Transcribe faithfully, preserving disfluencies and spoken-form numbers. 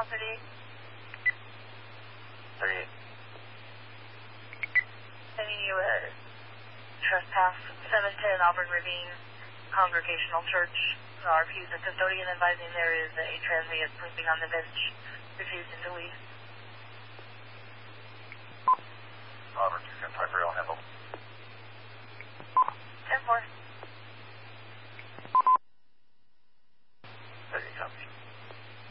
thirty-eight. thirty-eight. Sending you a trespass, seven ten Auburn Ravine Congregational Church. R P is the custodian advising there is a transient sleeping on the bench, refusing to leave. Auburn, two ten five, I'll handle.